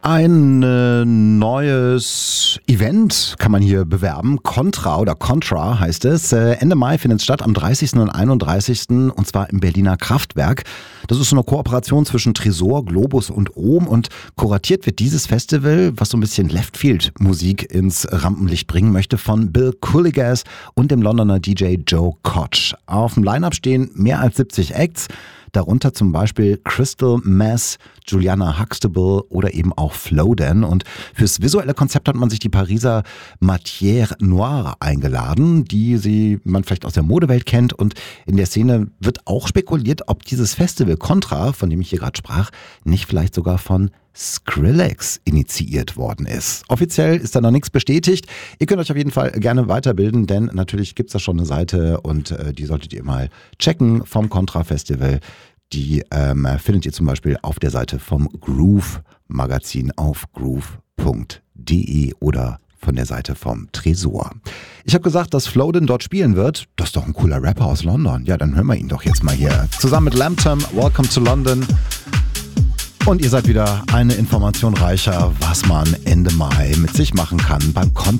Ein neues Event kann man hier bewerben. Contra heißt es. Ende Mai findet es statt, am 30. und 31. und zwar im Berliner Kraftwerk. Das ist so eine Kooperation zwischen Tresor, Globus und Ohm und kuratiert wird dieses Festival, was so ein bisschen Left-Field-Musik ins Rampenlicht bringen möchte, von Bill Cooligas und dem Londoner DJ Joe Koch. Auf dem Line-Up stehen mehr als 70 Acts. Darunter zum Beispiel Crystal Mess, Juliana Huxtable oder eben auch Flowden. Und fürs visuelle Konzept hat man sich die Pariser Matière Noire eingeladen, die man vielleicht aus der Modewelt kennt. Und in der Szene wird auch spekuliert, ob dieses Festival Contra, von dem ich hier gerade sprach, nicht vielleicht sogar von Skrillex initiiert worden ist. Offiziell ist da noch nichts bestätigt. Ihr könnt euch auf jeden Fall gerne weiterbilden, denn natürlich gibt es da schon eine Seite und die solltet ihr mal checken vom Contra Festival. Die findet ihr zum Beispiel auf der Seite vom Groove Magazin auf groove.de oder von der Seite vom Tresor. Ich habe gesagt, dass Flowden dort spielen wird. Das ist doch ein cooler Rapper aus London. Ja, dann hören wir ihn doch jetzt mal hier. Zusammen mit Lambton, Welcome to London. Und ihr seid wieder eine Information reicher, was man Ende Mai mit sich machen kann beim Contra.